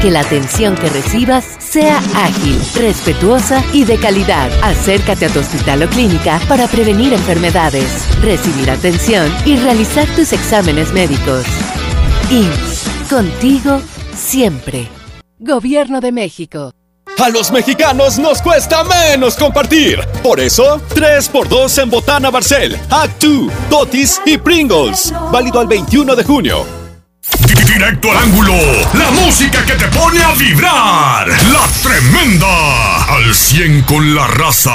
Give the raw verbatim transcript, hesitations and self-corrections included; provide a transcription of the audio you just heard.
Que la atención que recibas sea ágil, respetuosa y de calidad. Acércate a tu hospital o clínica para prevenir enfermedades, recibir atención y realizar tus exámenes médicos. I M S S, contigo siempre. Gobierno de México. A los mexicanos nos cuesta menos compartir. Por eso, tres por dos en Botana Barcel, Actu, Totis y Pringles. Válido al veintiuno de junio. Directo al ángulo, la música que te pone a vibrar, la tremenda, al cien con la raza.